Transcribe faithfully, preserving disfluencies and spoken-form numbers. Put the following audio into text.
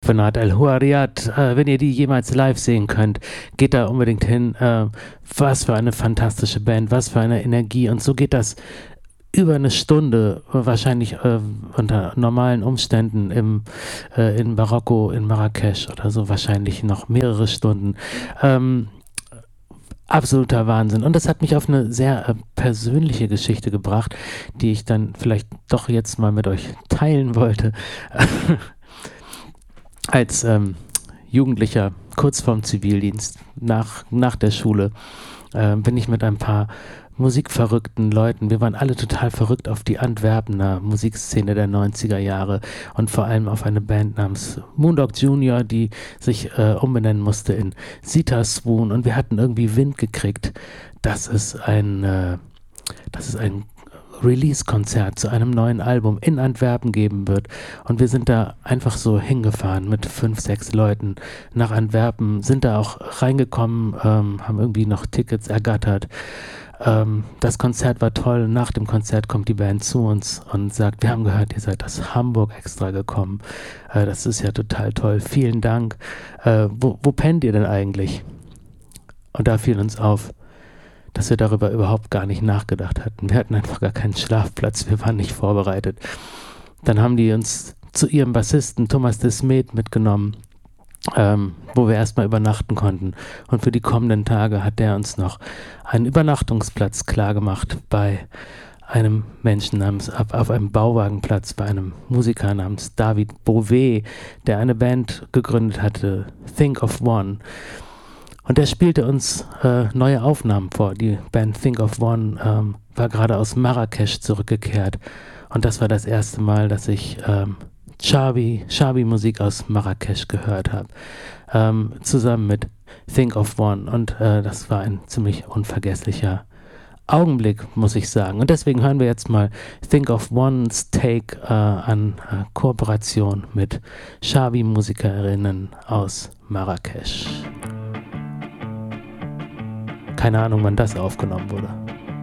Benat El-Houariat, äh, wenn ihr die jemals live sehen könnt, geht da unbedingt hin. Äh, was für eine fantastische Band, was für eine Energie. Und so geht das über eine Stunde, wahrscheinlich äh, unter normalen Umständen im, äh, in Marokko, in Marrakesch oder so, wahrscheinlich noch mehrere Stunden. Ähm, absoluter Wahnsinn. Und das hat mich auf eine sehr äh, persönliche Geschichte gebracht, die ich dann vielleicht doch jetzt mal mit euch teilen wollte. Als ähm, Jugendlicher, kurz vorm Zivildienst, nach, nach der Schule, äh, bin ich mit ein paar musikverrückten Leuten, wir waren alle total verrückt auf die Antwerpener Musikszene der neunziger Jahre und vor allem auf eine Band namens Moondog Junior, die sich äh, umbenennen musste in Sita Swoon, und wir hatten irgendwie Wind gekriegt, dass es ein, äh, dass es ein Release-Konzert zu einem neuen Album in Antwerpen geben wird. Und wir sind da einfach so hingefahren mit fünf, sechs Leuten nach Antwerpen, sind da auch reingekommen, ähm, haben irgendwie noch Tickets ergattert. Ähm, das Konzert war toll. Nach dem Konzert kommt die Band zu uns und sagt, wir haben gehört, ihr seid aus Hamburg extra gekommen. Äh, das ist ja total toll. Vielen Dank. Äh, wo, wo pennt ihr denn eigentlich? Und da fiel uns auf, dass wir darüber überhaupt gar nicht nachgedacht hatten. Wir hatten einfach gar keinen Schlafplatz, wir waren nicht vorbereitet. Dann haben die uns zu ihrem Bassisten Thomas de Smet mitgenommen, ähm, wo wir erstmal übernachten konnten. Und für die kommenden Tage hat der uns noch einen Übernachtungsplatz klargemacht bei einem Menschen namens, auf, auf einem Bauwagenplatz, bei einem Musiker namens David Bouvet, der eine Band gegründet hatte, Think of One. Und er spielte uns äh, neue Aufnahmen vor. Die Band Think of One ähm, war gerade aus Marrakesch zurückgekehrt. Und das war das erste Mal, dass ich ähm, Chabi, Chabi-Musik aus Marrakesch gehört habe. Ähm, zusammen mit Think of One. Und äh, das war ein ziemlich unvergesslicher Augenblick, muss ich sagen. Und deswegen hören wir jetzt mal Think of One's Take äh, an äh, Kooperation mit Chabi-Musikerinnen aus Marrakesch. Keine Ahnung, wann das aufgenommen wurde.